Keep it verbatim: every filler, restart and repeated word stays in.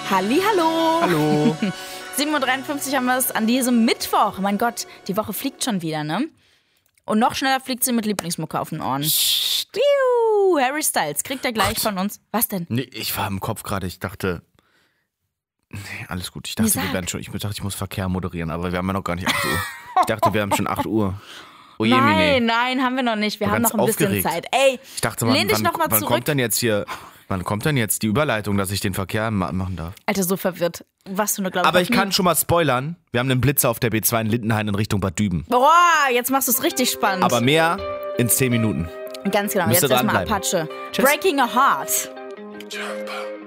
Hallihallo. Hallo. sieben Uhr dreiundfünfzig haben wir es an diesem Mittwoch. Mein Gott, die Woche fliegt schon wieder, ne? Und noch schneller fliegt sie mit Lieblingsmucke auf den Ohren. Piu, Harry Styles, kriegt er gleich Gott. von uns. Was denn? Nee, ich war im Kopf gerade, ich dachte... Nee, alles gut. Ich dachte, Nee, wir werden schon, ich dachte, ich muss Verkehr moderieren, aber wir haben ja noch gar nicht acht Uhr. Ich dachte, wir haben schon acht Uhr. Oh je, Nein, nein, haben wir noch nicht. Wir Ich war haben ganz noch ein bisschen aufgeregt. Zeit. Ey, Ich dachte, wann, lehn dich wann, noch mal wann zurück. kommt denn jetzt hier, wann kommt denn jetzt die Überleitung, dass ich den Verkehr ma- machen darf? Alter, so verwirrt. Was für eine Glaube Aber ich kann schon mal spoilern, wir haben einen Blitzer auf der B zwei in Lindenhain in Richtung Bad Düben. Boah, jetzt machst du es richtig spannend. Aber mehr in zehn Minuten. Ganz genau, Müsst ihr jetzt erstmal dranbleiben. Apache. Tschüss. Breaking a Heart. Jumper.